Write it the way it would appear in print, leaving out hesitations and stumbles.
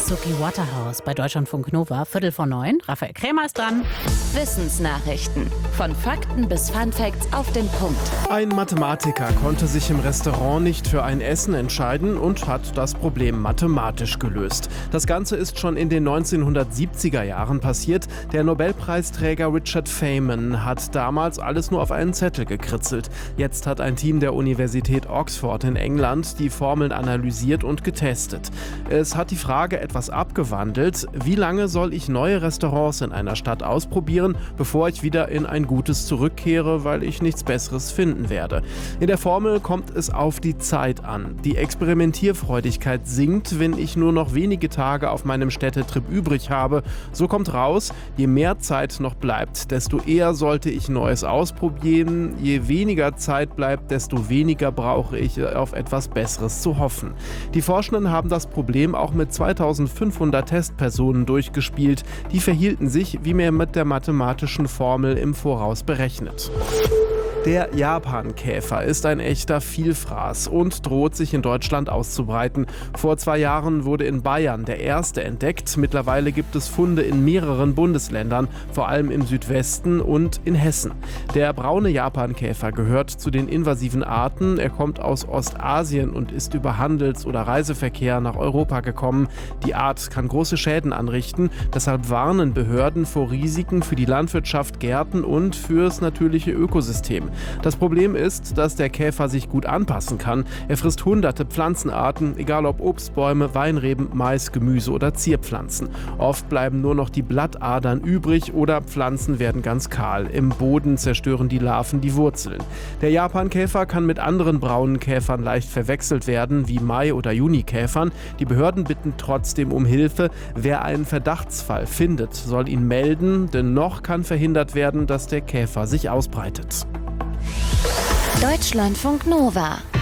Suki Waterhouse bei Deutschlandfunk Nova, 8:45. Raphael Krämer ist dran. Wissensnachrichten. Von Fakten bis Funfacts auf den Punkt. Ein Mathematiker konnte sich im Restaurant nicht für ein Essen entscheiden und hat das Problem mathematisch gelöst. Das Ganze ist schon in den 1970er Jahren passiert. Der Nobelpreisträger Richard Feynman hat damals alles nur auf einen Zettel gekritzelt. Jetzt hat ein Team der Universität Oxford in England die Formeln analysiert und getestet. Es hat die Frage etwas abgewandelt: Wie lange soll ich neue Restaurants in einer Stadt ausprobieren, bevor ich wieder in ein gutes zurückkehre, weil ich nichts Besseres finden werde? In der Formel kommt es auf die Zeit an. Die Experimentierfreudigkeit sinkt, wenn ich nur noch wenige Tage auf meinem Städtetrip übrig habe. So kommt raus, je mehr Zeit noch bleibt, desto eher sollte ich Neues ausprobieren. Je weniger Zeit bleibt, desto weniger brauche ich auf etwas Besseres zu hoffen. Die Forschenden haben das Problem auch mit 2500 Testpersonen durchgespielt. Die verhielten sich wie mit der mathematischen Formel im Voraus berechnet. Der Japankäfer ist ein echter Vielfraß und droht sich in Deutschland auszubreiten. Vor 2 Jahren wurde in Bayern der erste entdeckt. Mittlerweile gibt es Funde in mehreren Bundesländern, vor allem im Südwesten und in Hessen. Der braune Japankäfer gehört zu den invasiven Arten. Er kommt aus Ostasien und ist über Handels- oder Reiseverkehr nach Europa gekommen. Die Art kann große Schäden anrichten. Deshalb warnen Behörden vor Risiken für die Landwirtschaft, Gärten und fürs natürliche Ökosystem. Das Problem ist, dass der Käfer sich gut anpassen kann. Er frisst hunderte Pflanzenarten, egal ob Obstbäume, Weinreben, Mais, Gemüse oder Zierpflanzen. Oft bleiben nur noch die Blattadern übrig oder Pflanzen werden ganz kahl. Im Boden zerstören die Larven die Wurzeln. Der Japankäfer kann mit anderen braunen Käfern leicht verwechselt werden, wie Mai- oder Junikäfern. Die Behörden bitten trotzdem um Hilfe. Wer einen Verdachtsfall findet, soll ihn melden, denn noch kann verhindert werden, dass der Käfer sich ausbreitet. Deutschlandfunk Nova.